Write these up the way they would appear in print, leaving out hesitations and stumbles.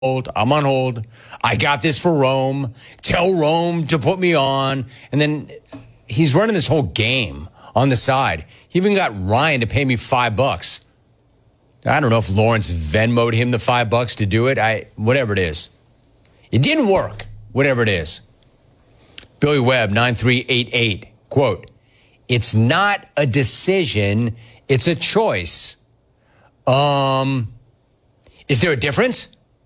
I'm on hold. I got this for Rome. Tell Rome to put me on. And then he's running this whole game on the side. He even got Ryan to pay me $5. I don't know if Lawrence Venmo'd him the $5 to do it. Whatever it is. It didn't work. Whatever it is. Billy Webb, 9388. Quote, it's not a decision. It's a choice. Is there a difference?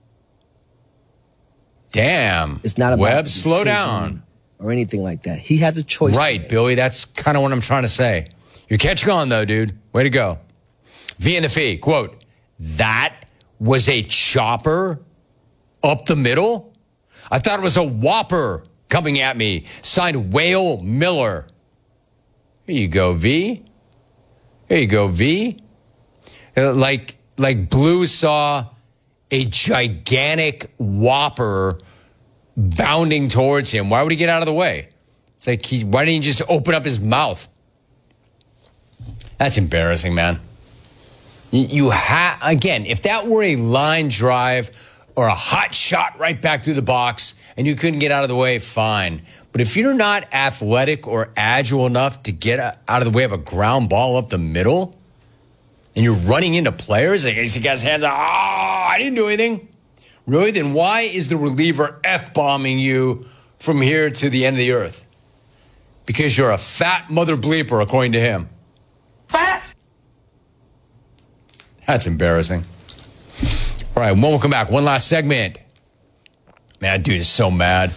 Damn. It's not about Webb, slow down. Or anything like that. He has a choice. Right, Billy. That's kind of what I'm trying to say. You're catching on, though, dude. Way to go. V and the Fee, quote, that was a chopper up the middle? I thought it was a whopper coming at me. Signed Whale Miller. Here you go, V. Here you go, V. Like Blue saw a gigantic whopper bounding towards him. Why would he get out of the way? It's like, why didn't he just open up his mouth? That's embarrassing, man. Again, if that were a line drive or a hot shot right back through the box and you couldn't get out of the way, fine. But if you're not athletic or agile enough to get out of the way of a ground ball up the middle and you're running into players, like he got his hands out, I didn't do anything. Really? Then why is the reliever F-bombing you from here to the end of the earth? Because you're a fat mother bleeper, according to him. Fat? That's embarrassing. All right, when we'll come back, one last segment. Man, that dude is so mad.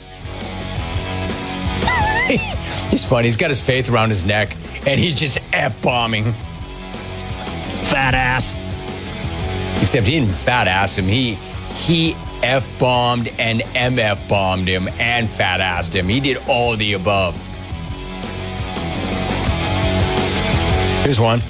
He's funny. He's got his faith around his neck, and he's just F-bombing. Fat ass. Except he didn't fat ass him. He F-bombed and MF-bombed him and fat-assed him. He did all of the above. Here's one.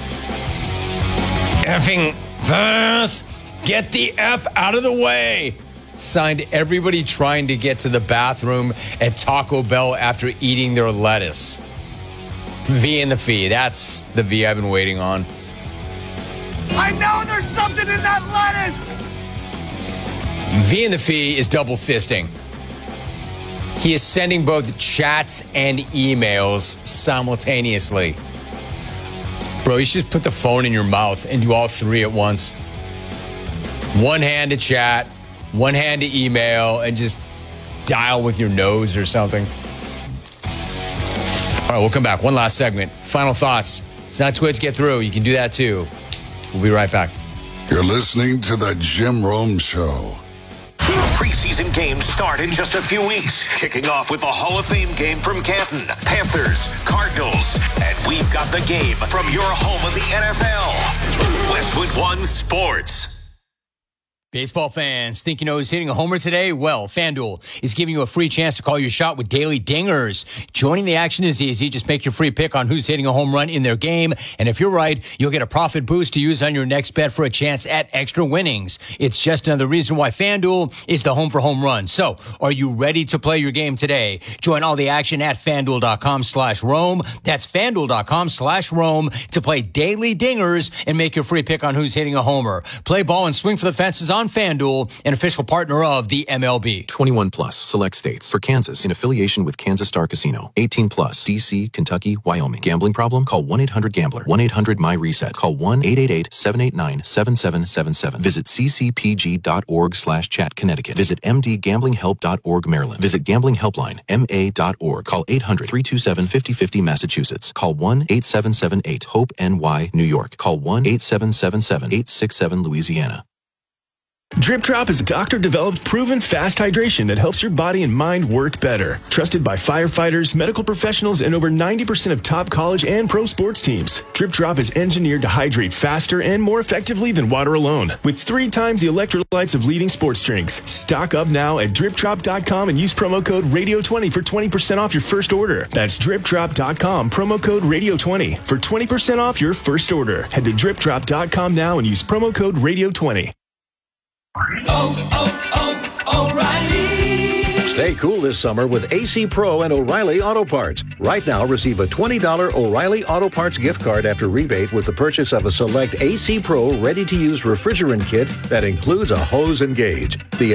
Effing this. Get the F out of the way. Signed everybody trying to get to the bathroom at Taco Bell after eating their lettuce. V and the Fee. That's the V I've been waiting on. I know there's something in that lettuce. V and the Fee is double fisting. He is sending both chats and emails simultaneously. Bro, you should just put the phone in your mouth and do all three at once. One hand to chat, one hand to email, and just dial with your nose or something. All right, we'll come back. One last segment. Final thoughts. It's not too late to get through. You can do that too. We'll be right back. You're listening to The Jim Rome Show. Preseason games start in just a few weeks, kicking off with the Hall of Fame game from Canton, Panthers, Cardinals, and we've got the game from your home of the NFL, Westwood One Sports. Baseball fans, think you know who's hitting a homer today? Well, FanDuel is giving you a free chance to call your shot with daily dingers. Joining the action is easy. Just make your free pick on who's hitting a home run in their game. And if you're right, you'll get a profit boost to use on your next bet for a chance at extra winnings. It's just another reason why FanDuel is the home for home runs. So, are you ready to play your game today? Join all the action at FanDuel.com/Rome. That's FanDuel.com/Rome to play daily dingers and make your free pick on who's hitting a homer. Play ball and swing for the fences on FanDuel, an official partner of the MLB. 21 plus, select states. For Kansas, in affiliation with Kansas Star Casino. 18 plus, D.C., Kentucky, Wyoming. Gambling problem? Call 1-800-GAMBLER. 1-800-MY-RESET. Call 1-888-789-7777. Visit ccpg.org/chat, Connecticut. Visit mdgamblinghelp.org, Maryland. Visit gamblinghelpline, ma.org. Call 800-327-5050, Massachusetts. Call 1-8778-HOPE-NY, New York. Call 1-8777-867, Louisiana. Drip Drop is a doctor-developed, proven fast hydration that helps your body and mind work better. Trusted by firefighters, medical professionals, and over 90% of top college and pro sports teams. Drip Drop is engineered to hydrate faster and more effectively than water alone, with 3 times the electrolytes of leading sports drinks. Stock up now at DripDrop.com and use promo code Radio20 for 20% off your first order. That's DripDrop.com, promo code Radio20 for 20% off your first order. Head to DripDrop.com now and use promo code Radio20. O'Reilly. Stay cool this summer with AC Pro and O'Reilly Auto Parts. Right now, receive a $20 O'Reilly Auto Parts gift card after rebate with the purchase of a select AC Pro ready-to-use refrigerant kit that includes a hose and gauge. The